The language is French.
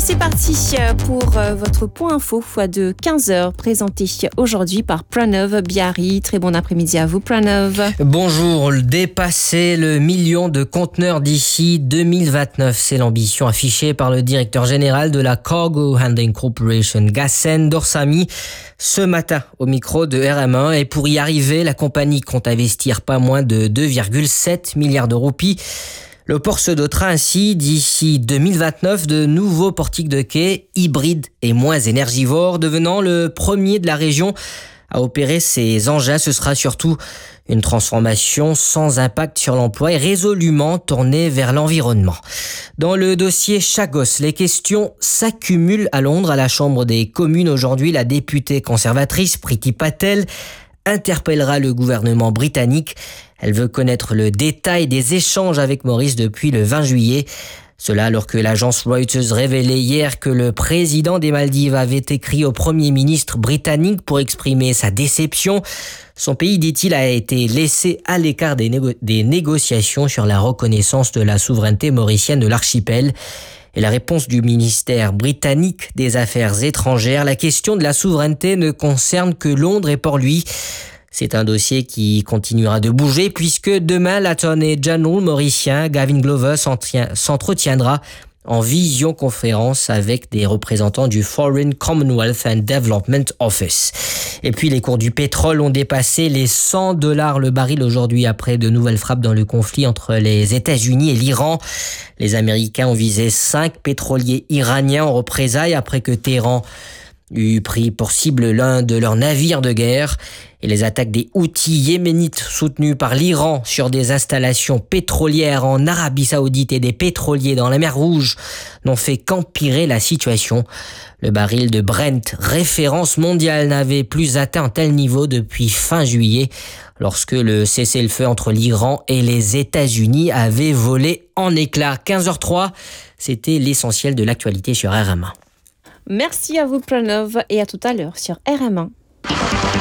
c'est parti pour votre point info de 15h présenté aujourd'hui par Pranav Biari. Très bon après-midi à vous Pranav. Bonjour, dépasser le million de conteneurs d'ici 2029, c'est l'ambition affichée par le directeur général de la Cargo Handling Corporation, Gassen Dorsami, ce matin au micro de RM1. Et pour y arriver, la compagnie compte investir pas moins de 2,7 milliards de roupies. Le port se dotera ainsi d'ici 2029 de nouveaux portiques de quai hybrides et moins énergivores, devenant le premier de la région à opérer ces engins. Ce sera surtout une transformation sans impact sur l'emploi et résolument tournée vers l'environnement. Dans le dossier Chagos, les questions s'accumulent à Londres. À la Chambre des communes aujourd'hui, la députée conservatrice Priti Patel interpellera le gouvernement britannique. Elle veut connaître le détail des échanges avec Maurice depuis le 20 juillet. Cela alors que l'agence Reuters révélait hier que le président des Maldives avait écrit au Premier ministre britannique pour exprimer sa déception. Son pays, dit-il, a été laissé à l'écart des négociations sur la reconnaissance de la souveraineté mauricienne de l'archipel. Et la réponse du ministère britannique des Affaires étrangères, la question de la souveraineté ne concerne que Londres et Port-Louis. C'est un dossier qui continuera de bouger puisque demain, l'Attorney General mauricien Gavin Glover s'entretiendra en visioconférence avec des représentants du Foreign Commonwealth and Development Office. Et puis les cours du pétrole ont dépassé les $100 le baril aujourd'hui après de nouvelles frappes dans le conflit entre les États-Unis et l'Iran. Les Américains ont visé 5 pétroliers iraniens en représailles après que Téhéran eut pris pour cible l'un de leurs navires de guerre. Et les attaques des Houthis yéménites soutenus par l'Iran sur des installations pétrolières en Arabie Saoudite et des pétroliers dans la mer Rouge n'ont fait qu'empirer la situation. Le baril de Brent, référence mondiale, n'avait plus atteint un tel niveau depuis fin juillet, lorsque le cessez-le-feu entre l'Iran et les États-Unis avait volé en éclats. 15h03, c'était l'essentiel de l'actualité sur RM1. Merci à vous Pranav et à tout à l'heure sur RM1.